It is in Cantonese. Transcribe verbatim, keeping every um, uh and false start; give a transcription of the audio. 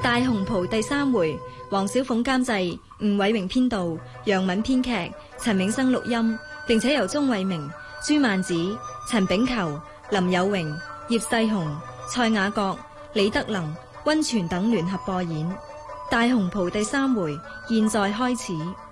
大紅袍第三回，黃小鳳監製，吳偉榮編導，楊敏編劇，陳永生錄音，並且由鍾偉明、朱曼子、陳炳球、林有榮、葉世雄、蔡雅閣、李德能、溫泉等聯合播演。大紅袍第三回，現在開始。